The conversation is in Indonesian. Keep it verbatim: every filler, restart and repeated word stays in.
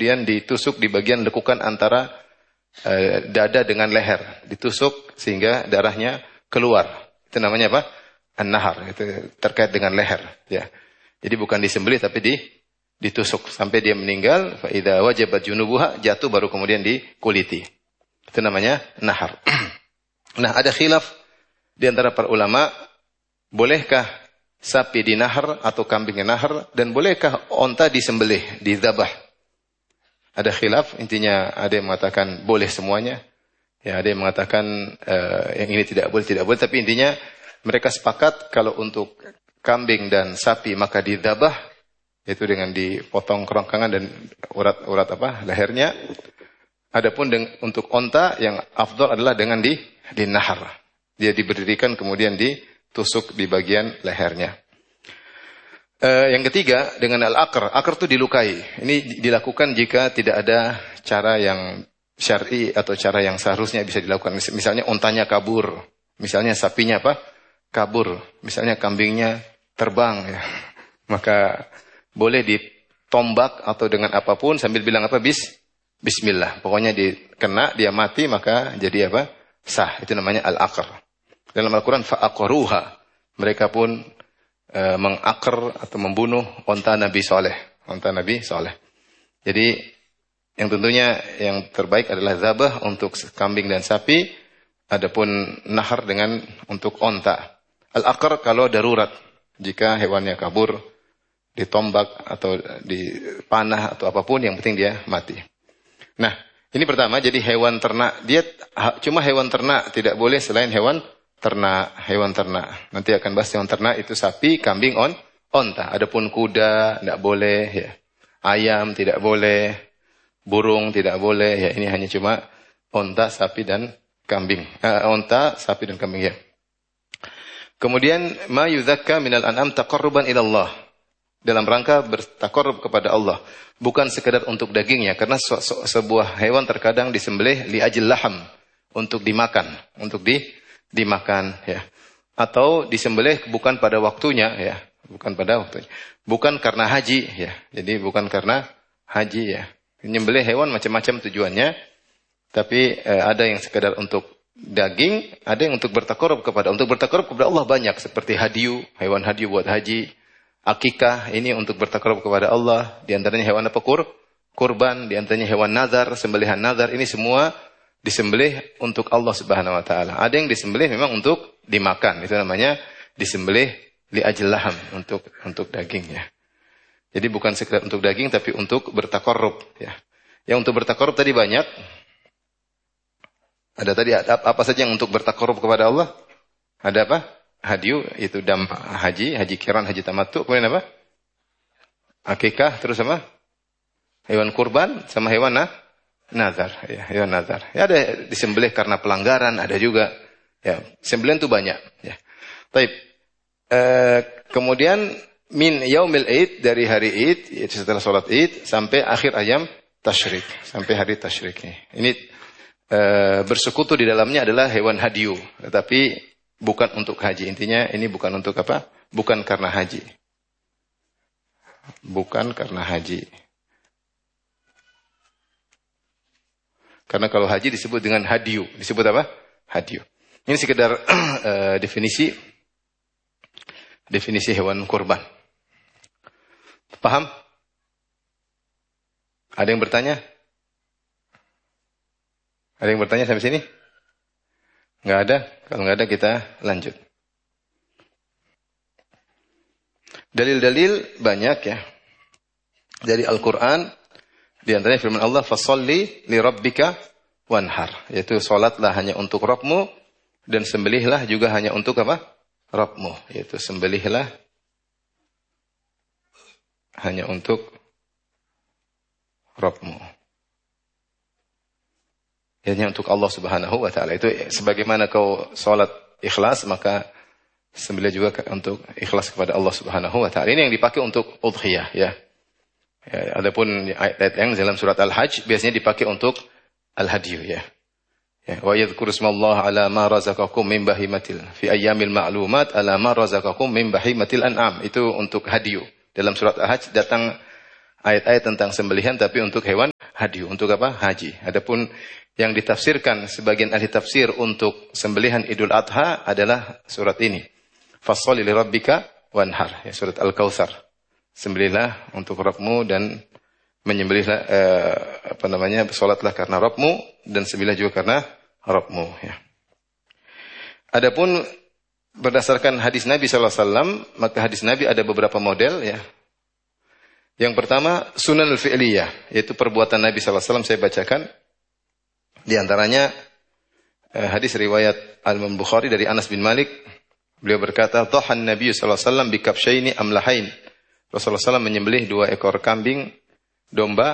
kemudian ditusuk di bagian lekukan antara uh, dada dengan leher, ditusuk sehingga darahnya keluar. Itu namanya apa? An-nahar. Itu terkait dengan leher, ya. Jadi bukan disembelih tapi di ditusuk sampai dia meninggal. Fa idza wajabat junubuha, jatuh baru kemudian dikuliti. Itu namanya nahar. Nah, ada khilaf di antara para ulama, bolehkah sapi dinahar atau kambing dinahar, dan bolehkah onta disembelih, dizabah? Ada khilaf, intinya ada yang mengatakan boleh semuanya, ya ada yang mengatakan uh, yang ini tidak boleh, tidak boleh, tapi intinya mereka sepakat kalau untuk kambing dan sapi maka dizabah, yaitu dengan dipotong kerongkongan dan urat-urat apa lehernya. Adapun untuk onta yang afdal adalah dengan di dinahar, dia diberdirikan kemudian ditusuk di bagian lehernya. Uh, yang ketiga dengan al-aqr. Aqr itu dilukai. Ini dilakukan jika tidak ada cara yang syar'i atau cara yang seharusnya bisa dilakukan. Misalnya ontanya kabur, misalnya sapinya apa? Kabur, misalnya kambingnya terbang, ya. Maka boleh ditombak atau dengan apapun sambil bilang apa? Bis, bismillah. Pokoknya dikena, dia mati, maka jadi apa? Sah. Itu namanya al-aqr. Dalam Al-Quran fa'aqruha. Mereka pun e, mengakar atau membunuh onta Nabi Saleh, onta Nabi Saleh. Jadi yang tentunya yang terbaik adalah zabah untuk kambing dan sapi, adapun nahar dengan untuk onta. Al-aqr kalau darurat, jika hewannya kabur, ditombak atau dipanah atau apapun, yang penting dia mati. Nah, ini pertama, jadi hewan ternak, dia cuma hewan ternak, tidak boleh selain hewan ternak, hewan ternak. Nanti akan bahas hewan ternak itu sapi, kambing, on, onta. Adapun kuda tidak boleh, ya. Ayam tidak boleh, burung tidak boleh, ya. Ini hanya cuma onta, sapi dan kambing. Uh, onta, sapi dan kambing, ya. Kemudian ma yuzakka minal an'am taqarruban ila Allah. Dalam rangka bertakarrub kepada Allah, bukan sekedar untuk dagingnya, karena se se sebuah hewan terkadang disembelih li ajil laham, untuk dimakan, untuk di dimakan, ya. Atau disembelih bukan pada waktunya, ya, bukan pada waktunya. Bukan karena haji, ya. Jadi bukan karena haji, ya. Menyembelih hewan macam-macam tujuannya, tapi eh, ada yang sekedar untuk daging, ada yang untuk bertakarrub kepada untuk bertakarrub kepada Allah banyak, seperti hadiyu, hewan hadiyu buat haji. Akikah, ini untuk bertakarrub kepada Allah, di antaranya hewan apa? Kur, kurban, di antaranya hewan nazar, sembelihan nazar, ini semua disembelih untuk Allah Subhanahu wa taala. Ada yang disembelih memang untuk dimakan, itu namanya disembelih li ajil laham, untuk untuk dagingnya. Jadi bukan sekedar untuk daging tapi untuk bertakarrub, ya. Yang untuk bertakarrub tadi banyak. Ada tadi apa saja yang untuk bertakarrub kepada Allah? Ada apa? Hadiyu, itu dam haji, haji kiran, haji tamattu. Kemudian apa? Akikah, terus apa? Hewan kurban sama hewan nah? Nazar, ya, hewan nazar. Ya, ada disembelih karena pelanggaran, ada juga. Ya, sembelihan itu banyak, ya. Baik. E, kemudian min yaumil id, dari hari id, yaitu setelah sholat id sampai akhir ayam tasyrik, sampai hari tasyrik. Ini e, bersekutu di dalamnya adalah hewan hadiyu, tetapi bukan untuk haji. Intinya ini bukan untuk apa? Bukan karena haji. Bukan karena haji. Karena kalau haji disebut dengan hadiyu. Disebut apa? Hadiyu. Ini sekedar uh, definisi definisi hewan kurban. Paham? Ada yang bertanya? Ada yang bertanya sampai sini? Nggak ada? Kalau nggak ada kita lanjut. Dalil-dalil banyak, ya. Dari Al-Quran. Di antaranya firman Allah, fasalli li rabbika wanhar, yaitu salatlah hanya untuk Rabbmu dan sembelihlah juga hanya untuk apa? Rabbmu, yaitu sembelihlah hanya untuk Rabbmu. Hanya untuk Allah Subhanahu wa taala. Itu sebagaimana kau salat ikhlas, maka sembelih juga untuk ikhlas kepada Allah Subhanahu wa taala. Ini yang dipakai untuk udhiyah, ya. Ya, adapun ayat yang dalam surat Al-Hajj biasanya dipakai untuk al-hadiyu, ya. Ya, wa yadhkuru ismallaha ala ma razaqakum min bahimatil fi ayyamil ma'lumat ala ma razaqakum min bahimatil an'am. Itu untuk hadiyu. Dalam surat Al-Hajj datang ayat-ayat tentang sembelihan tapi untuk hewan hadi. Untuk apa? Haji. Adapun yang ditafsirkan sebagian ahli tafsir untuk sembelihan Idul Adha adalah surat ini. Fasholli li rabbika wanhar. Ya, surat Al-Kautsar. Sembelihlah untuk Rabbmu dan menyembelihlah eh, apa namanya? Salatlah karena Rabbmu dan sembelihlah juga karena Rabbmu, ya. Adapun berdasarkan hadis Nabi sallallahu alaihi wasallam, maka hadis Nabi ada beberapa model, ya. Yang pertama, sunan al-fi'liyah, yaitu perbuatan Nabi sallallahu alaihi wasallam saya bacakan. Di antaranya eh, hadis riwayat Al-Imam Bukhari dari Anas bin Malik, beliau berkata, "Dhahan Nabi sallallahu alaihi wasallam bi kabsyaini amlahain." Rasulullah sallallahu alaihi wasallam menyembelih dua ekor kambing domba